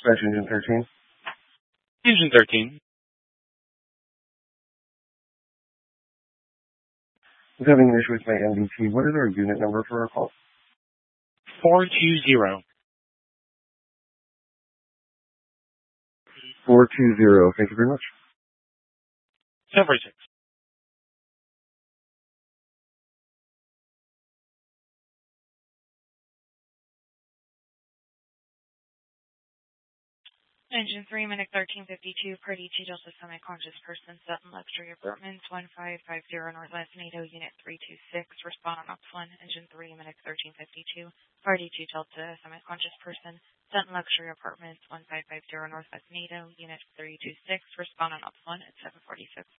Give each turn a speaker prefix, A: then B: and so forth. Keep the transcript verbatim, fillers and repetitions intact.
A: Dispatch Engine thirteen.
B: Engine thirteen.
A: I'm having an issue with my M D T. What is our unit number for our call?
B: four two zero.
A: four two zero. Thank you very much.
B: seven four six.
C: Engine three, minute thirteen fifty-two, Party two Delta Semi-Conscious Person, Sutton Luxury Apartments, one five five zero Northwest NATO, Unit three two six, respond on Ops one, Engine three, minute thirteen fifty-two, Party two Delta Semi-Conscious Person, Sutton Luxury Apartments, one five five zero Northwest NATO, Unit three two six, respond on Ops one at seven forty-six.